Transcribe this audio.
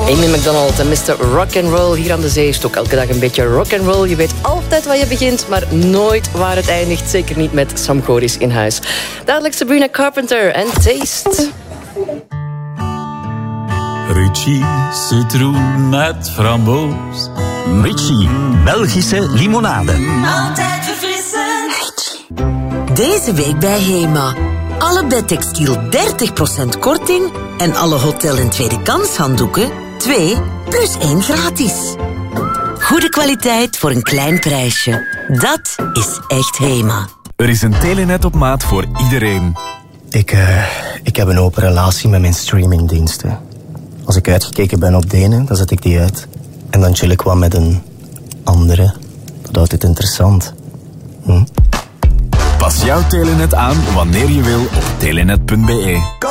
Amy McDonald en Mr. Rock'n'Roll. Hier aan de zee is het ook elke dag een beetje rock'n'roll. Je weet altijd waar je begint, maar nooit waar het eindigt. Zeker niet met Sam Goris in huis. Dadelijk Sabrina Carpenter en Taste. Ritchie, citroen met framboos. Ritchie, Belgische limonade. Altijd verfrissend. Deze week bij Hema. Alle bedtextiel 30% korting en alle hotel- en tweede kans handdoeken 2 plus 1 gratis. Goede kwaliteit voor een klein prijsje. Dat is echt Hema. Er is een Telenet op maat voor iedereen. Ik heb een open relatie met mijn streamingdiensten. Als ik uitgekeken ben op de ene, dan zet ik die uit. En dan chill ik wat met een andere. Dat houdt het interessant. Pas jouw Telenet aan wanneer je wil op telenet.be.